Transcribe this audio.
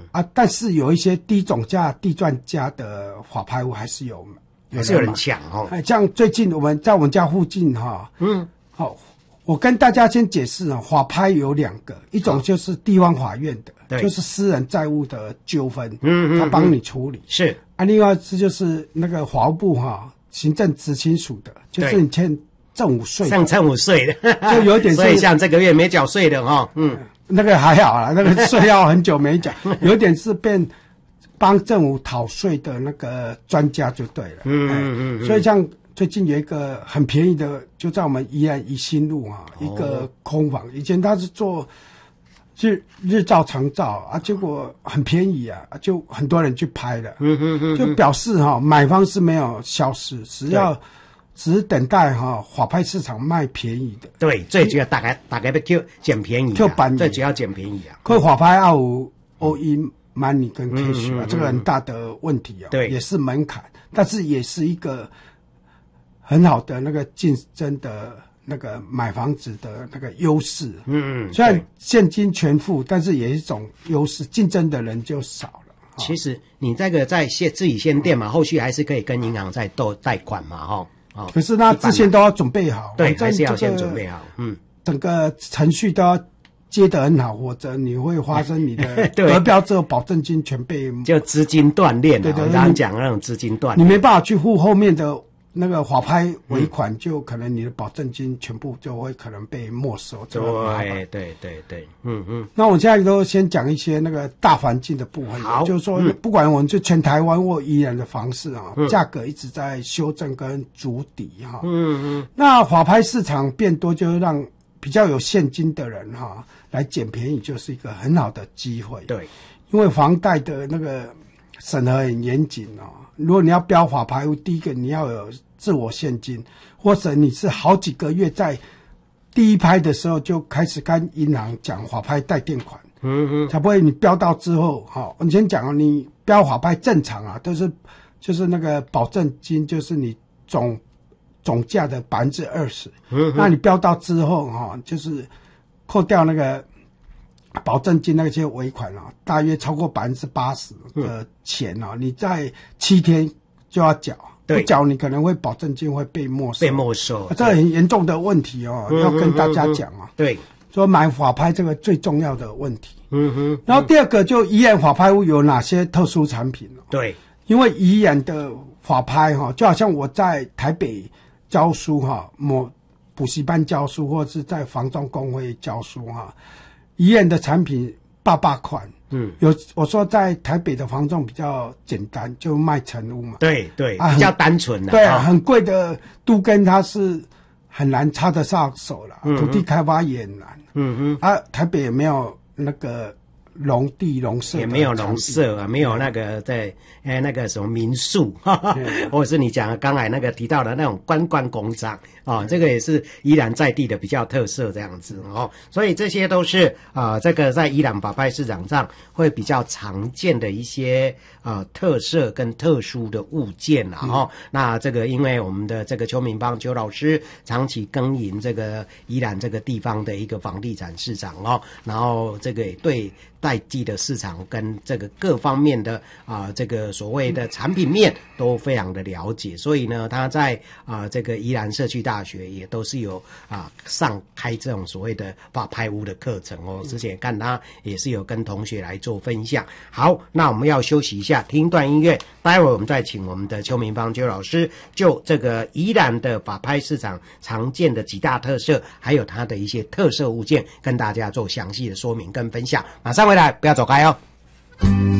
但是有一些低总价、低钻价的法拍屋还是有人抢哦。 像最近我们家附近我跟大家先解释法拍有2个，一种就是地方法院的，就是私人债务的纠纷，他帮你处理是另外一次就是那个法务部行政执行署的，就是你欠政府税， 像政府税的， 就有点是， 所以像这个月没缴税的那个还好啦，那个税要很久没缴，有点是变帮政府讨税的那个专家就对了，所以像最近有一个很便宜的，就在我们宜兰宜新路一个空房，以前他是做日照长照结果很便宜就很多人去拍了，就表示买方是没有消失，只是等待法拍市场卖便宜的。 对，最主要大概要捡便宜，最主要捡便宜可法拍要有all in money 跟 cash 这个很大的问题对， 也是门槛，但是也是一个很好的那个竞争的那个买房子的那个优势。虽然现金全付，但是也是一种优势，竞争的人就少了。 其实你这个在自己先垫嘛，后续还是可以跟银行再斗贷款嘛， 可是那之前都要准备好， 对，还是要先准备好， 整个程序都要接得很好，或者你会发生你的得标之后保证金全被就资金断裂，对，刚刚讲那种资金断裂， 你没办法去付后面的那个法拍尾款，就可能你的保证金全部就会可能被没收， 对， 那我现在都先讲一些那个大环境的部分，就是说不管我们就全台湾或宜兰的房市价格一直在修正跟筑底那法拍市场变多，就让比较有现金的人来捡便宜，就是一个很好的机会。 对， 因为房贷的那个审核很严谨如果你要标法拍屋，第一个你要有自我现金，或者你是好几个月在第一拍的时候就开始跟银行讲法拍贷垫款，才不会你标到之后我先讲你标法拍正常都是就是那个保证金就是你总价的20%，那你标到之后就是扣掉那个保证金那些尾款大约超过80%的钱你在7天就要缴，不缴你可能会保证金会被没收，这很严重的问题要跟大家讲对， 说买法拍这个最重要的问题。然后第二个就宜兰法拍屋有哪些特殊产品对， 因为宜兰的法拍就好像我在台北教书某补习班教书，或者是在房仲公会教书宜兰的产品爸款，我说在台北的房仲比较简单，就卖成屋嘛， 对，比较单纯对很贵的都更它是很难插得上手了，土地开发也很难，台北也没有那个农地农舍， 也没有农舍没有那个在那个什么民宿，或者是你讲刚才那个提到的那种观光工厂这个也是宜兰在地的比较特色这样子所以这些都是这个在宜兰法拍市场上会比较常见的一些特色跟特殊的物件那这个因为我们的这个邱明邦邱老师长期耕耘这个宜兰这个地方的一个房地产市场然后这个也对在地的市场跟这个各方面的这个所谓的产品面都非常的了解，所以呢他在这个宜兰社区大学也都是有上开这种所谓的法拍屋的课程之前看他也是有跟同学来做分享。好，那我们要休息一下，听一段音乐，待会儿我们再请我们的邱明芳邱老师就这个宜兰的法拍市场常见的几大特色，还有它的一些特色物件跟大家做详细的说明跟分享。马上回来，不要走开